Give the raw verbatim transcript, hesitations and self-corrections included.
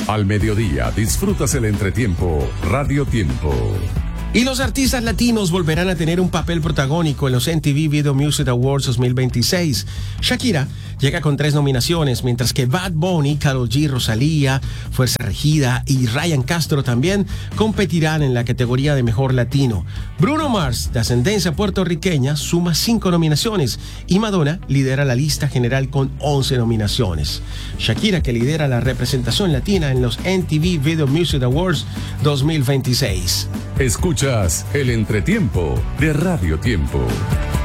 Al mediodía disfrutas el entretiempo Radio Tiempo. Y los artistas latinos volverán a tener un papel protagónico en los M T V Video Music Awards dos mil veintiséis. Shakira llega con tres nominaciones, mientras que Bad Bunny, Karol G, Rosalía, Fuerza Regida y Ryan Castro también competirán en la categoría de Mejor Latino. Bruno Mars, de ascendencia puertorriqueña, suma cinco nominaciones y Madonna lidera la lista general con once nominaciones. Shakira, que lidera la representación latina en los M T V Video Music Awards dos mil veintiséis. Escuchas el entretiempo de Radio Tiempo.